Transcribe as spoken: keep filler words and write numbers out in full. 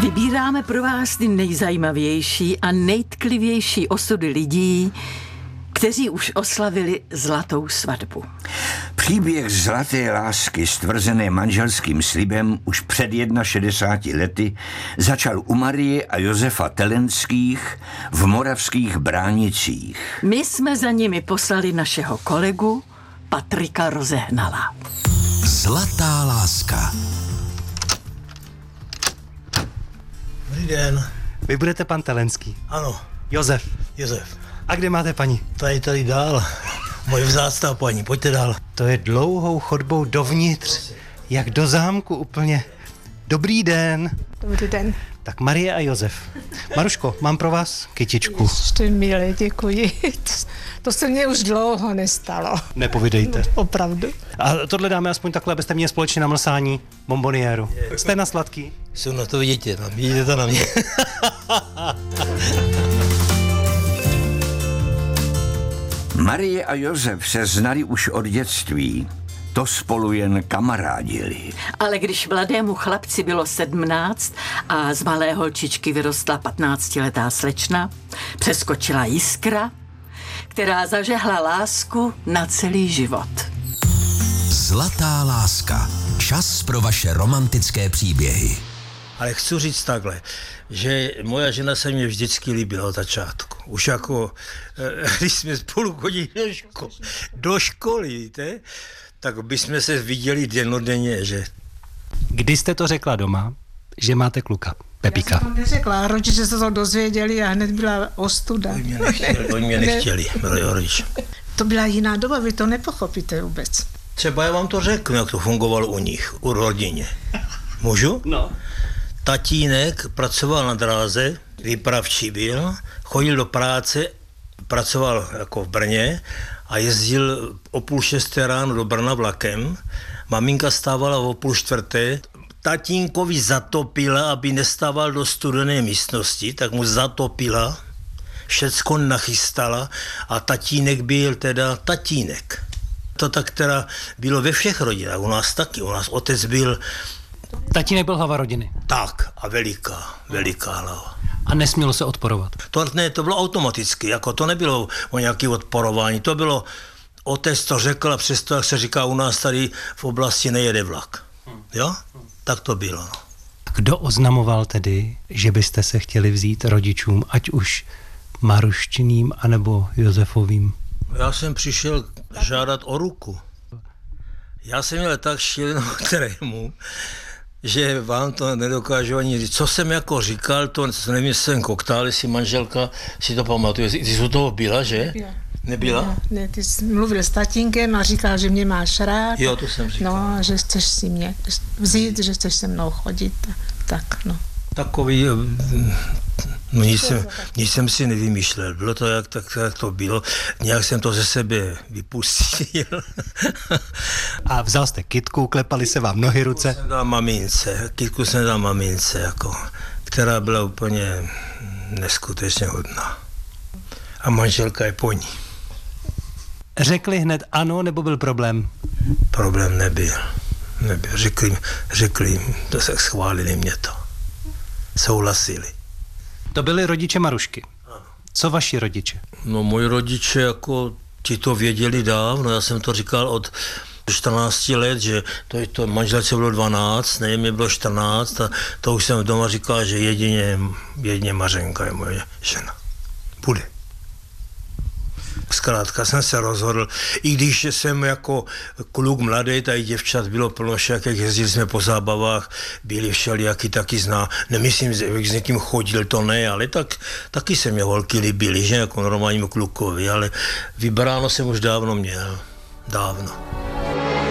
Vybíráme pro vás ty nejzajímavější a nejtklivější osudy lidí, kteří už oslavili zlatou svatbu. Příběh zlaté lásky stvrzené manželským slibem už před šedesáti jedna lety začal u Marie a Josefa Telenských v moravských Bránicích. My jsme za nimi poslali našeho kolegu Patrika Rozehnala. Zlatá láska. Dobrý den. Vy budete pan Telenský. Ano. Josef. Josef. A kde máte paní? Tady, tady dál. Moje vzácná paní, pojďte dál. To je dlouhou chodbou dovnitř, jak do zámku úplně. Dobrý den. Dobrý den. Tak Marie a Josef. Maruško, mám pro vás kytičku. Ještě milé, děkuji. To se mně už dlouho nestalo. Nepovídejte. No, opravdu. A tohle dáme aspoň takhle, abyste měli společně na mlsání bomboniéru. Jste na sladký? Jsou na to vidíte, tam, vidíte to na mě. Marie a Josef se znali už od dětství. To spolu jen kamarádili. Ale když mladému chlapci bylo sedmnáct a z malé holčičky vyrostla patnáctiletá slečna, přeskočila jiskra, která zažehla lásku na celý život. Zlatá láska. Čas pro vaše romantické příběhy. Ale chci říct takhle, že moja žena se mě vždycky líbila od začátku. Už jako, když jsme spolu chodili do, ško- do školy, víte, tak bychom se viděli dennodenně, že... Kdy jste to řekla doma, že máte kluka, Pepíka? Já jsem to neřekla, rodiče se to dozvěděli a hned byla ostuda. Oni mě nechtěli, oni mě nechtěli, byli rodiče. To byla jiná doba, vy to nepochopíte vůbec. Třeba já vám to řeknu, jak to fungovalo u nich, u rodině. Můžu? No. Tatínek pracoval na dráze, výpravčí byl, chodil do práce, pracoval jako v Brně a jezdil o půl šesté ráno do Brna vlakem. Maminka stávala o půl čtvrté. Tatínkovi zatopila, aby nestával do studené místnosti, tak mu zatopila, všecko nachystala a tatínek byl teda tatínek. To tak teda bylo ve všech rodinách, u nás taky, u nás otec byl Tatínek byl hlava rodiny. tak a veliká, veliká hlava. A nesmělo se odporovat. To, ne, to bylo automaticky, jako to nebylo o nějaké odporování, to bylo, otec to řekl a přesto, jak se říká u nás tady v oblasti nejede vlak. Jo? Tak to bylo. No. Kdo oznamoval tedy, že byste se chtěli vzít rodičům, ať už Maruščiným, anebo Josefovým? Já jsem přišel žádat o ruku. Já jsem měl tak šílenou trému, že vám to nedokážu ani říct. Co jsem jako říkal, to nevím, jsem koktál, jestli manželka si to pamatuje. Ty jsi u toho byla, že? Jo. Nebyla? Ne, ne, ty jsi mluvil s tatínkem a říkal, že mě máš rád. Jo, to jsem říkal. No, že chceš si mě vzít, že chceš se mnou chodit. Tak, no. Takový, no nic jsem, nic jsem si nevymýšlel. Bylo to, jak, tak, jak to bylo. Nějak jsem to ze sebe vypustil. A vzal jste kytku, klepali se vám nohy, ruce? Kytku jsem dal mamince, kytku jsem dal mamince, jako, která byla úplně neskutečně hodná. A manželka je po ní. Řekli hned ano, nebo byl problém? Problém nebyl. nebyl. Řekli, řekli, to se schválili mě to. Souhlasili. To byli rodiče Marušky. Co vaši rodiče? No moji rodiče jako ti to věděli dávno, já jsem to říkal od čtrnácti let, že to, to manželce bylo dvanáct, ne, mě bylo čtrnáct a to už jsem doma říkal, že jedině, jedině Mařenka je moje žena. Bude. Zkrátka jsem se rozhodl, i když jsem jako kluk mladý, tady děvčat bylo plno však, jak jezdili jsme po zábavách, byli všelijaký taky zná, nemyslím, že s někým chodil, to ne, ale tak, taky se mě holky líbily, že jako normálnímu klukovi, ale vybráno jsem už dávno měl, dávno.